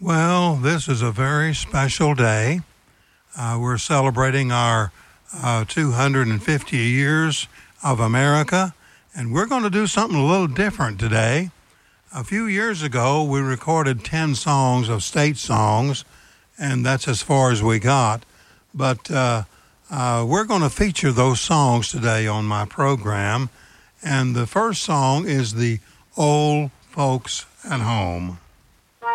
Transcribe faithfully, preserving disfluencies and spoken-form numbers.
Well, this is a very special day. Uh, we're celebrating our uh, two hundred fifty years of America, and we're going to do something a little different today. A few years ago, we recorded ten songs of state songs, and that's as far as we got. But uh, uh, we're going to feature those songs today on my program, and the first song is the Old Folks at Home.